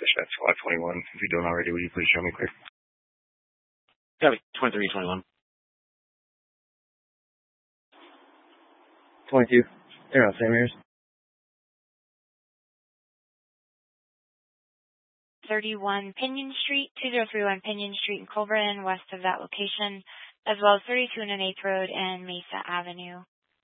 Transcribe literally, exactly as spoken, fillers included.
Dispatch five twenty-one. If you don't already, will you please show me clear? Copy. twenty-three twenty-one. twenty-two. They're on same ears. thirty-one Pinion Street, two oh three one Pinion Street in Culver Inn, west of that location, as well as thirty-two and an eighth Road and Mesa Avenue.